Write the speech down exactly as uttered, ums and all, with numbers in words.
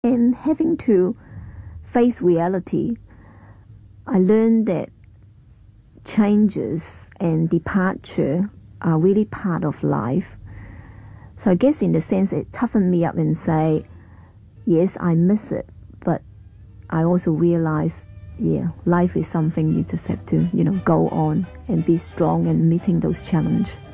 And having to face reality, I learned that changes and departure are really part of life. So I guess in the sense it toughened me up and say, yes, I miss it, but I also realize, yeah, life is something you just have to, you know, go on and be strong and meeting those challenges.